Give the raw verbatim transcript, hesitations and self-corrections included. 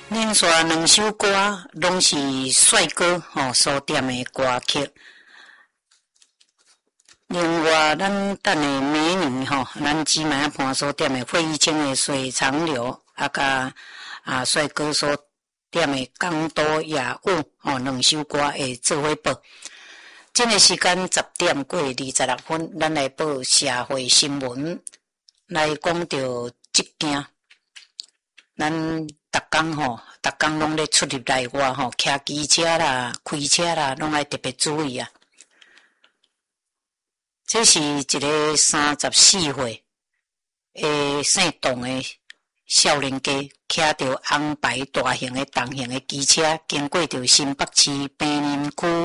连续两首歌拢是帅哥吼所点的歌曲。另外，咱等的美女吼，咱姊妹伴所点的费玉清的《水长流》，啊甲啊帅哥所点的《港都雅舞》吼，两首歌会做伙播。这个时间十点过二十六分，咱来报社会新闻，来讲到这件，咱逐工吼，逐工拢咧出入内外吼，骑机车啦、开车啦，拢爱特别注意啊。这是一个三十四岁诶姓董诶少年家，骑着红白大型诶重型诶机车，经过着新北市平林区